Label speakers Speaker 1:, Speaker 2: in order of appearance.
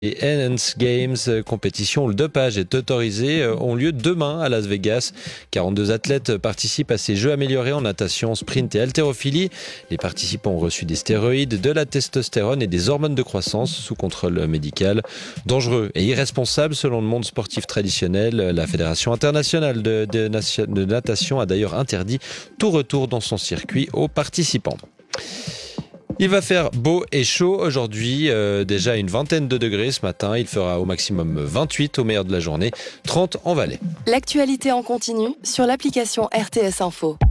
Speaker 1: Les Enhanced Games, compétition où le dopage est autorisé, ont lieu demain à Las Vegas. 42 athlètes participent à ces jeux améliorés en natation, sprint et haltérophilie. Les participants ont reçu des stéroïdes, de la testostérone et des hormones de croissance sous contrôle médical. Dangereux et irresponsable selon le monde sportif traditionnel. La Fédération internationale de natation a d'ailleurs interdit tout retour dans son circuit aux participants. Il va faire beau et chaud aujourd'hui, déjà une vingtaine de degrés ce matin. Il fera au maximum 28 au meilleur de la journée, 30 en Valais.
Speaker 2: L'actualité en continu sur l'application RTS Info.